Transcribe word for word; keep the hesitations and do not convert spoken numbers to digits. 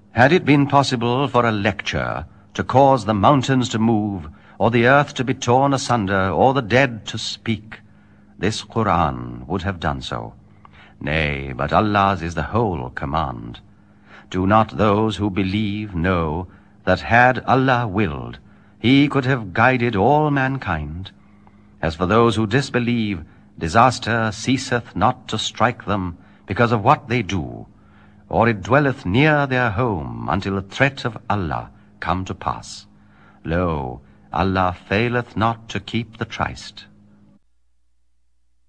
Had it been possible for a lecture to cause the mountains to move, or the earth to be torn asunder, or the dead to speak, this Qur'an would have done so. Nay, but Allah's is the whole command. Do not those who believe know that had Allah willed, He could have guided all mankind? As for those who disbelieve, disaster ceaseth not to strike them because of what they do, or it dwelleth near their home until the threat of Allah come to pass. Lo, Allah faileth not to keep the tryst.